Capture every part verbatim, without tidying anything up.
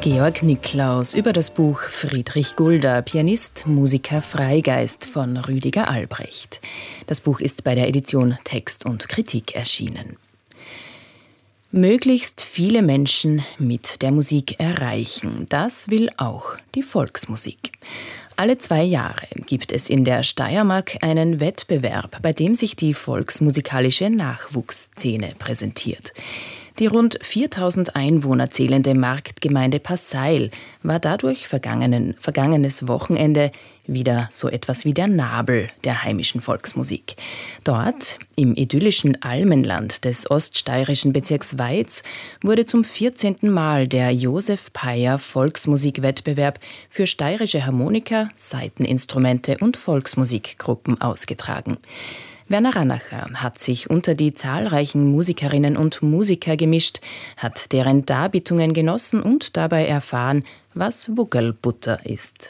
Georg Niklaus über das Buch Friedrich Gulda, Pianist, Musiker, Freigeist von Rüdiger Albrecht. Das Buch ist bei der Edition Text und Kritik erschienen. Möglichst viele Menschen mit der Musik erreichen, das will auch die Volksmusik. Alle zwei Jahre gibt es in der Steiermark einen Wettbewerb, bei dem sich die volksmusikalische Nachwuchsszene präsentiert. Die rund viertausend Einwohner zählende Marktgemeinde Passeil war dadurch vergangenen, vergangenes Wochenende wieder so etwas wie der Nabel der heimischen Volksmusik. Dort, im idyllischen Almenland des oststeirischen Bezirks Weiz, wurde zum vierzehnten Mal der Josef Peier Volksmusikwettbewerb für steirische Harmonika, Saiteninstrumente und Volksmusikgruppen ausgetragen. Werner Rannacher hat sich unter die zahlreichen Musikerinnen und Musiker gemischt, hat deren Darbietungen genossen und dabei erfahren, was Wuggelbutter ist.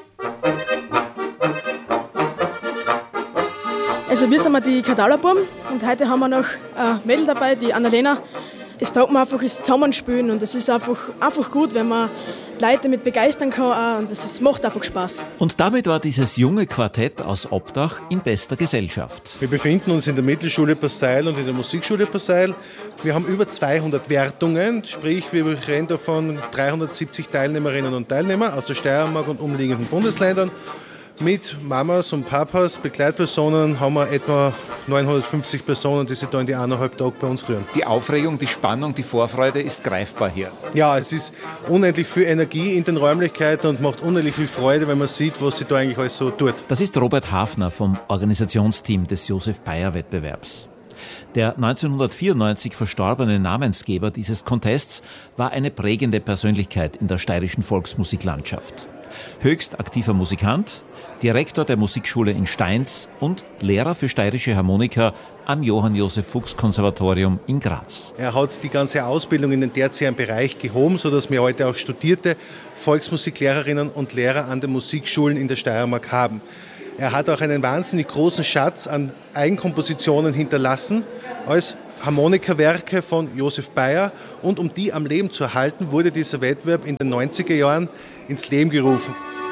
Also wir sind mal die Kadalabuben und heute haben wir noch ein Mädel dabei, die Annalena. Es taugt mir einfach das Zusammenspielen und es ist einfach, einfach gut, wenn man Leute damit begeistern kann auch, und es macht einfach Spaß. Und damit war dieses junge Quartett aus Obdach in bester Gesellschaft. Wir befinden uns in der Mittelschule Passeil und in der Musikschule Passeil. Wir haben über zweihundert Wertungen, sprich wir reden davon dreihundertsiebzig Teilnehmerinnen und Teilnehmer aus der Steiermark und umliegenden Bundesländern. Mit Mamas und Papas, Begleitpersonen, haben wir etwa neunhundertfünfzig Personen, die sich da in die eineinhalb Tage bei uns rühren. Die Aufregung, die Spannung, die Vorfreude ist greifbar hier. Ja, es ist unendlich viel Energie in den Räumlichkeiten und macht unendlich viel Freude, wenn man sieht, was sich da eigentlich alles so tut. Das ist Robert Hafner vom Organisationsteam des Josef Peier Wettbewerbs. Der neunzehnhundertvierundneunzig verstorbene Namensgeber dieses Contests war eine prägende Persönlichkeit in der steirischen Volksmusiklandschaft. Höchst aktiver Musikant, Direktor der Musikschule in Steins und Lehrer für steirische Harmonika am Johann-Josef-Fuchs-Konservatorium in Graz. Er hat die ganze Ausbildung in den tertiären Bereich gehoben, sodass wir heute auch studierte Volksmusiklehrerinnen und Lehrer an den Musikschulen in der Steiermark haben. Er hat auch einen wahnsinnig großen Schatz an Eigenkompositionen hinterlassen als Harmonikawerke von Josef Peier, und um die am Leben zu erhalten, wurde dieser Wettbewerb in den neunziger Jahren ins Leben gerufen.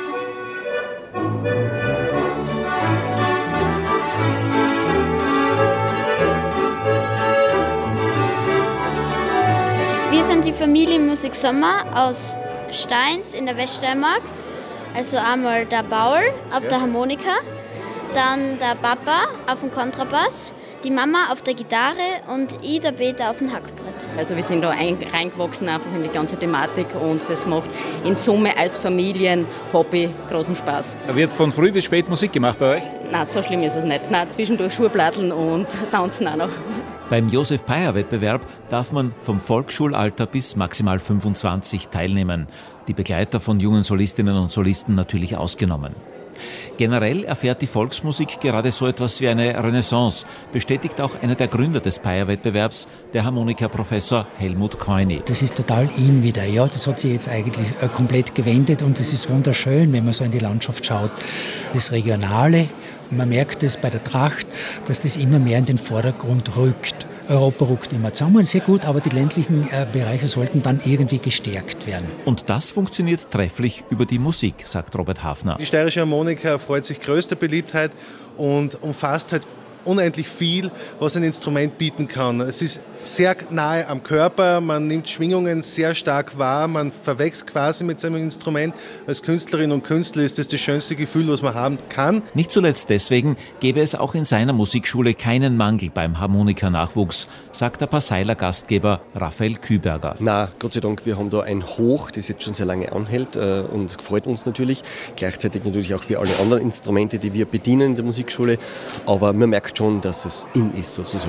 Wir sind die Familie Musik Sommer aus Steins in der Weststeiermark. Also einmal der Paul auf ja. der Harmonika, dann der Papa auf dem Kontrabass, die Mama auf der Gitarre und ich, der Peter, auf dem Hackbrett. Also wir sind da reingewachsen einfach in die ganze Thematik und das macht in Summe als Familien-Hobby großen Spaß. Wird von früh bis spät Musik gemacht bei euch? Nein, so schlimm ist es nicht. Nein, zwischendurch Schuhplatteln und tanzen auch noch. Beim Josef Peier Wettbewerb darf man vom Volksschulalter bis maximal fünfundzwanzig teilnehmen. Die Begleiter von jungen Solistinnen und Solisten natürlich ausgenommen. Generell erfährt die Volksmusik gerade so etwas wie eine Renaissance, bestätigt auch einer der Gründer des Peier-Wettbewerbs, der Harmonikaprofessor Helmut Keuni. Das ist total in wieder, ja, das hat sich jetzt eigentlich äh, komplett gewendet und es ist wunderschön, wenn man so in die Landschaft schaut. Das Regionale, man merkt es bei der Tracht, dass das immer mehr in den Vordergrund rückt. Europa rückt immer zusammen, sehr gut, aber die ländlichen äh, Bereiche sollten dann irgendwie gestärkt werden. Und das funktioniert trefflich über die Musik, sagt Robert Hafner. Die steirische Harmonika erfreut sich größter Beliebtheit und umfasst halt unendlich viel, was ein Instrument bieten kann. Es ist sehr nahe am Körper, man nimmt Schwingungen sehr stark wahr, man verwächst quasi mit seinem Instrument. Als Künstlerin und Künstler ist das das schönste Gefühl, was man haben kann. Nicht zuletzt deswegen gäbe es auch in seiner Musikschule keinen Mangel beim Harmonika-Nachwuchs, sagt der Passeiler Gastgeber Raphael Küberger. Na, Gott sei Dank, wir haben da ein Hoch, das jetzt schon sehr lange anhält äh, und freut uns natürlich. Gleichzeitig natürlich auch wie alle anderen Instrumente, die wir bedienen in der Musikschule, aber man merkt schon, dass es in ist sozusagen.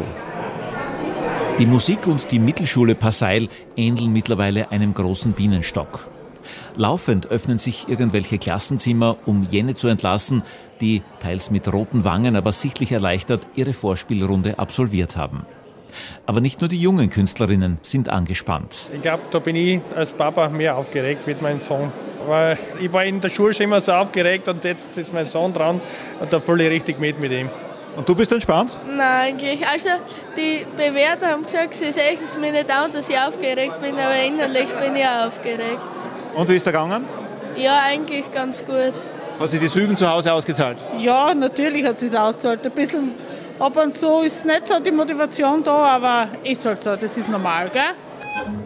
Die Musik und die Mittelschule Passeil ähneln mittlerweile einem großen Bienenstock. Laufend öffnen sich irgendwelche Klassenzimmer, um jene zu entlassen, die, teils mit roten Wangen, aber sichtlich erleichtert, ihre Vorspielrunde absolviert haben. Aber nicht nur die jungen Künstlerinnen sind angespannt. Ich glaube, da bin ich als Papa mehr aufgeregt mit meinem Sohn. Weil ich war in der Schule schon immer so aufgeregt und jetzt ist mein Sohn dran und da fühle ich richtig mit mit ihm. Und du bist entspannt? Nein, eigentlich. Also die Bewerter haben gesagt, sie sehen es mir nicht an, dass ich aufgeregt bin, aber innerlich bin ich auch aufgeregt. Und wie ist der gegangen? Ja, eigentlich ganz gut. Hat sich das Üben zu Hause ausgezahlt? Ja, natürlich hat es sich ausgezahlt. Ein bisschen ab und zu ist nicht so die Motivation da, aber ist halt so, das ist normal, gell?